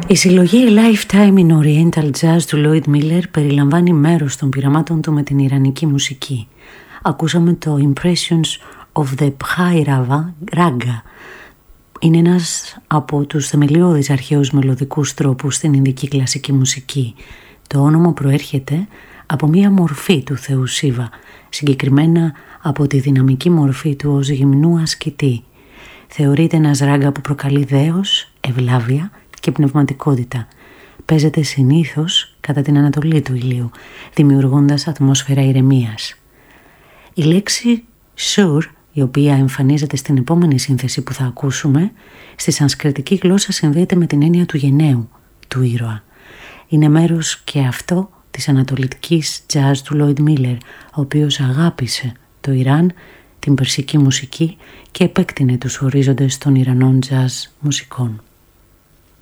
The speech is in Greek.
Η συλλογή A Lifetime in Oriental Jazz του Lloyd Miller περιλαμβάνει μέρος των πειραμάτων του με την ιρανική μουσική. Ακούσαμε το Impressions of the Bhairava Raga. Είναι ένας από τους θεμελιώδεις αρχαίους μελωδικούς τρόπους στην Ινδική κλασική μουσική. Το όνομα προέρχεται από μία μορφή του θεού Σίβα, συγκεκριμένα από τη δυναμική μορφή του ως γυμνού ασκητή. Θεωρείται ένας ράγκα που προκαλεί δέος, ευλάβεια και πνευματικότητα. Παίζεται συνήθως κατά την ανατολή του ηλίου, δημιουργώντας ατμόσφαιρα ηρεμίας. Η λέξη «sur», η οποία εμφανίζεται στην επόμενη σύνθεση που θα ακούσουμε, στη σανσκριτική γλώσσα συνδέεται με την έννοια του γενναίου, του ήρωα. Είναι μέρος και αυτό της ανατολικής jazz του Lloyd Miller, ο οποίος αγάπησε το Ιράν, την περσική μουσική και επέκτηνε τους ορίζοντες των Ιρανών jazz μουσικών.